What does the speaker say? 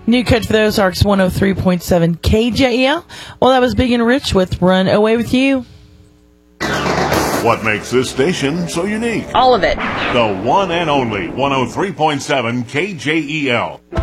New cut for the Ozarks, 103.7 KJEL. Well, that was Big and Rich with Run Away With You. What makes this station so unique? All of it. The one and only 103.7 KJEL.